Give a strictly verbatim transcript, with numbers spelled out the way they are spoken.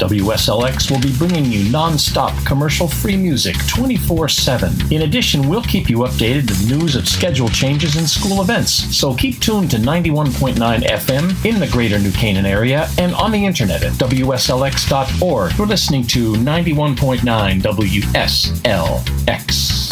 W S L X will be bringing you non-stop commercial-free music twenty-four seven. In addition, we'll keep you updated with news of schedule changes and school events. So keep tuned to ninety-one point nine F M in the greater New Canaan area and on the internet at W S L X dot org. You're listening to ninety-one point nine W S L X.